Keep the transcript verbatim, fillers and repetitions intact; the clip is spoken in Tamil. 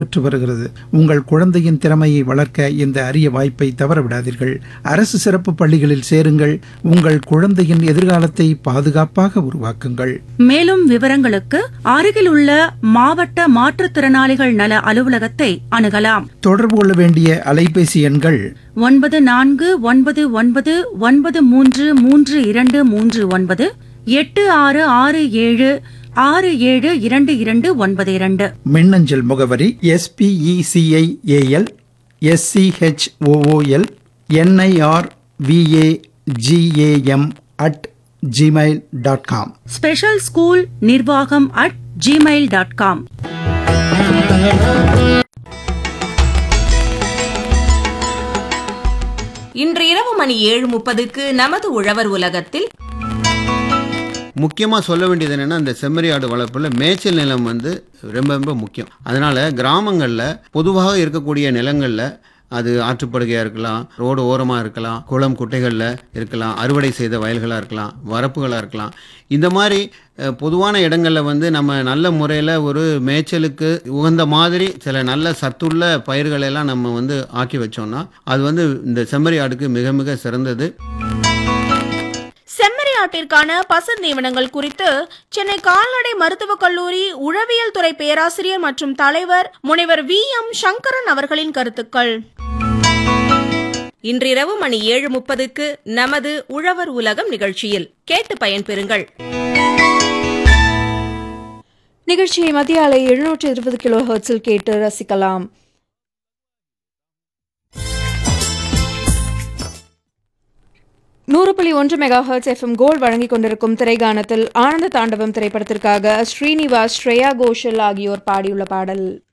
பெற்று வருகிறது. உங்கள் குழந்தையின் திறமையை வளர்க்க இந்த அரிய வாய்ப்பை தவறவிடாதீர்கள். அரசு சிறப்பு பள்ளிகளில் சேருங்கள். உங்கள் குழந்தையின் எதிர்காலத்தை பாதுகாப்பாக உருவாக்குங்கள். மேலும் விவரங்களுக்கு அருகில் உள்ள மாவட்ட மாற்றுத்திறனாளிகள் நல அலுவலகத்தை அணுகலாம். தொடர்பு கொள்ள வேண்டிய அலைபேசி எண்கள் ஒன்பது நான்கு ஒன்பது ஒன்பது ஒன்பது மூன்று மூன்று இரண்டு மூன்று ஒன்பது எட்டு ஆறு ஆறு ஏழு ஆறு ஏழு இரண்டு இரண்டு ஒன்பது இரண்டு. மின்னஞ்சல் முகவரி எஸ்பிஇசிஐஏஎல் S C H O O L NIRVAGAM at Gmail dot com. Special school நிர்வாகம் அட் ஜிமெயில் டாட் காம். இன்று இரவு மணி ஏழு முப்பதுக்கு நமது உழவர் உலகத்தில் முக்கியமாக சொல்ல வேண்டியது என்னென்னா, இந்த செம்மறி ஆடு வளர்ப்பில் மேய்ச்சல் நிலம் வந்து ரொம்ப ரொம்ப முக்கியம். அதனால் கிராமங்களில் பொதுவாக இருக்கக்கூடிய நிலங்களில் அது ஆற்றுப்படுகையாக இருக்கலாம், ரோடு ஓரமாக இருக்கலாம், குளம் குட்டைகளில் இருக்கலாம், அறுவடை செய்த வயல்களாக இருக்கலாம், வரப்புகளாக இருக்கலாம். இந்த மாதிரி பொதுவான இடங்களில் வந்து நம்ம நல்ல முறையில் ஒரு மேய்ச்சலுக்கு உகந்த மாதிரி சில நல்ல சத்துள்ள பயிர்களெல்லாம் நம்ம வந்து ஆக்கி வச்சோம்னா அது வந்து இந்த செம்மறி ஆடுக்கு மிக மிக சிறந்தது. செம்மறி ஆட்டிற்கான பசு தீவனங்கள் குறித்து சென்னை கால்நடை மருத்துவக் கல்லூரி உழவியல் துறை பேராசிரியர் மற்றும் தலைவர் முனைவர் வி எம் சங்கரன் அவர்களின் கருத்துக்கள். இன்றிரவு மணி ஏழு முப்பதுக்கு நமது உழவர் உலகம் நிகழ்ச்சியில் கேட்டு பயன்பெறுங்கள். நிகழ்ச்சியை மத்திய அலை எழுநூற்று இருபது கிலோ ஹெர்ட்ஸில் கேட்டு ரசிக்கலாம். நூறு புள்ளி ஒன்று மெகா ஹெர்ட்ஸ் எஃப்எம் கோல்ட் வழங்கிக் கொண்டிருக்கும் திரைகானத்தில் ஆனந்த தாண்டவம் திரைப்படத்திற்காக ஸ்ரீனிவாஸ், ஸ்ரேயா கோஷல் ஆகியோர் பாடியுள்ள பாடல்.